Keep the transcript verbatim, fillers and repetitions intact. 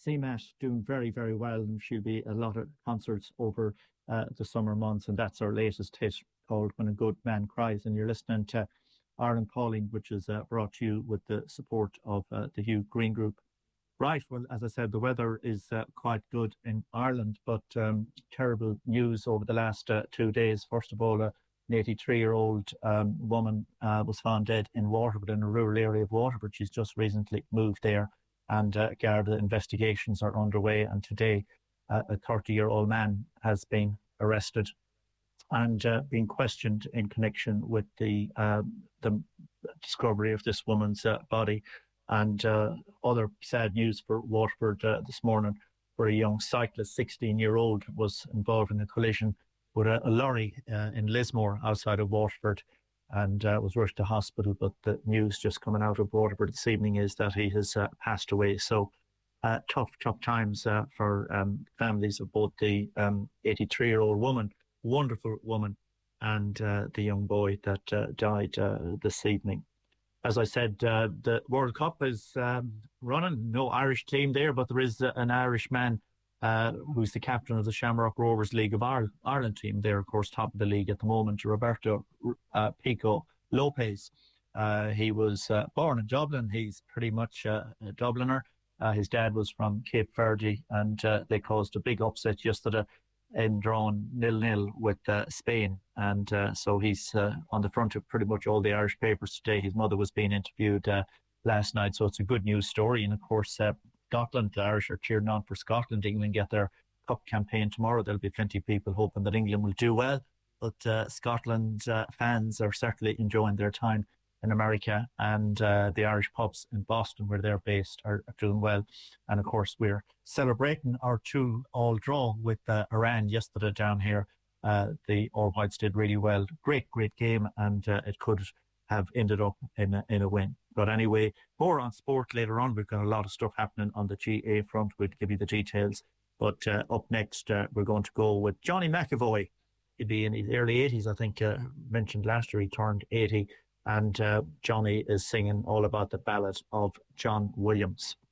Seamat doing very, very well, and she'll be a lot of concerts over uh, the summer months, and that's our latest hit called When a Good Man Cries. And you're listening to Ireland Calling, which is uh, brought to you with the support of uh, the Hugh Green Group. Right, well, as I said, the weather is uh, quite good in Ireland, but um, terrible news over the last uh, two days. First of all, uh, an eighty-three-year-old um, woman uh, was found dead in Waterford, in a rural area of Waterford. She's just recently moved there, and uh, Garda investigations are underway. And today, uh, a thirty-year-old man has been arrested and uh, being questioned in connection with the um, the discovery of this woman's uh, body. And uh, other sad news for Waterford uh, this morning, where a young cyclist, sixteen-year-old, was involved in a collision with a, a lorry uh, in Lismore outside of Waterford, and uh, was rushed to hospital. But the news just coming out of Waterford this evening is that he has uh, passed away. So uh, tough, tough times uh, for um, families of both the um, eighty-three-year-old woman, wonderful woman, and uh, the young boy that uh, died uh, this evening. As I said, uh, the World Cup is um, running. No Irish team there, but there is uh, an Irish man uh, who's the captain of the Shamrock Rovers League of Ireland team. They're, of course, top of the league at the moment. Roberto uh, Pico Lopez. Uh, he was uh, born in Dublin. He's pretty much uh, a Dubliner. Uh, his dad was from Cape Verde, and uh, they caused a big upset yesterday in drawn nil-nil with uh, Spain. And uh, so he's uh, on the front of pretty much all the Irish papers today. His mother was being interviewed uh, last night, so it's a good news story. And of course, uh, Scotland, the Irish are cheering on for Scotland. England get their cup campaign tomorrow. There'll be plenty of people hoping that England will do well. But uh, Scotland uh, fans are certainly enjoying their time in America, and uh, the Irish pubs in Boston, where they're based, are, are doing well. And of course, we're celebrating our two-all draw with uh, Iran yesterday down here. Uh, the All Whites did really well. Great, great game, and uh, it could have ended up in a, in a win. But anyway, more on sport later on. We've got a lot of stuff happening on the G A front. We'll give you the details. But uh, up next, uh, we're going to go with Johnny McAvoy. He'd be in his early eighties, I think. Uh, mentioned last year he turned eighty. And uh, Johnny is singing all about the ballad of John Williams.